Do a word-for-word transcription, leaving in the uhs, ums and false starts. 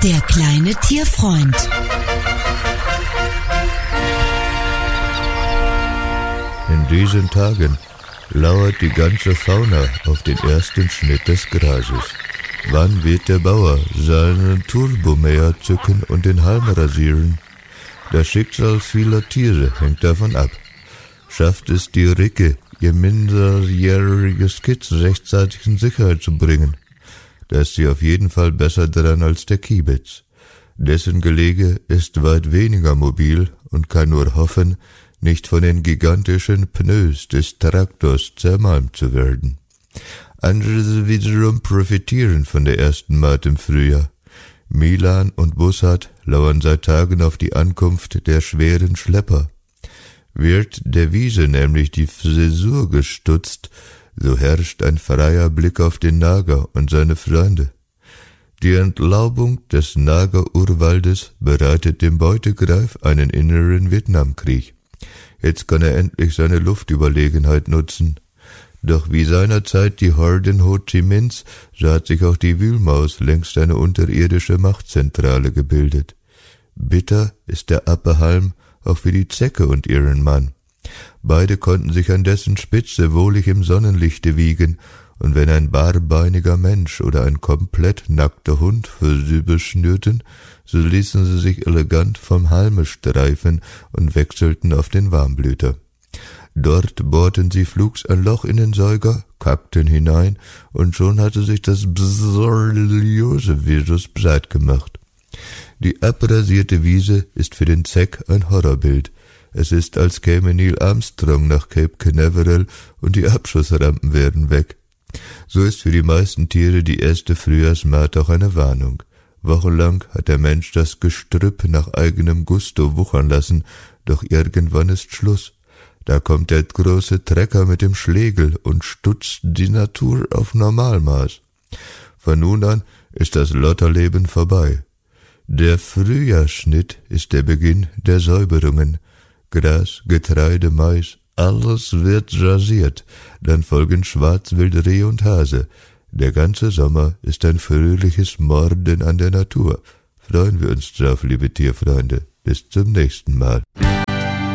Der kleine Tierfreund. In diesen Tagen lauert die ganze Fauna auf den ersten Schnitt des Grases. Wann wird der Bauer seinen Turbomäher zücken und den Halm rasieren? Das Schicksal vieler Tiere hängt davon ab. Schafft es die Ricke, ihr minderjähriges Kitz rechtzeitig in Sicherheit zu bringen? Da ist sie auf jeden Fall besser dran als der Kiebitz. Dessen Gelege ist weit weniger mobil und kann nur hoffen, nicht von den gigantischen Pneus des Traktors zermalmt zu werden. Andere wiederum profitieren von der ersten Maat im Frühjahr. Milan und Bussard lauern seit Tagen auf die Ankunft der schweren Schlepper. Wird der Wiese nämlich die Frisur gestutzt, so herrscht ein freier Blick auf den Nager und seine Freunde. Die Entlaubung des Nagerurwaldes bereitet dem Beutegreif einen inneren Vietnamkrieg. Jetzt kann er endlich seine Luftüberlegenheit nutzen. Doch wie seinerzeit die Horden Ho Chi Minhs, so hat sich auch die Wühlmaus längst eine unterirdische Machtzentrale gebildet. Bitter ist der Appehalm auch für die Zecke und ihren Mann. Beide konnten sich an dessen Spitze wohlig im Sonnenlichte wiegen, und wenn ein barbeiniger Mensch oder ein komplett nackter Hund für sie beschnürten, so ließen sie sich elegant vom Halme streifen und wechselten auf den Warmblüter. Dort bohrten sie flugs ein Loch in den Säuger, kackten hinein, und schon hatte sich das Borreliose-Virus breit gemacht. Die abrasierte Wiese ist für den Zeck ein Horrorbild. Es ist, als käme Neil Armstrong nach Cape Canaveral und die Abschussrampen wären weg. So ist für die meisten Tiere die erste Frühjahrsmaat auch eine Warnung. Wochenlang hat der Mensch das Gestrüpp nach eigenem Gusto wuchern lassen, doch irgendwann ist Schluss. Da kommt der große Trecker mit dem Schlegel und stutzt die Natur auf Normalmaß. Von nun an ist das Lotterleben vorbei. Der Frühjahrsschnitt ist der Beginn der Säuberungen. Gras, Getreide, Mais, alles wird rasiert, dann folgen Schwarzwildreh und Hase. Der ganze Sommer ist ein fröhliches Morden an der Natur. Freuen wir uns drauf, liebe Tierfreunde. Bis zum nächsten Mal.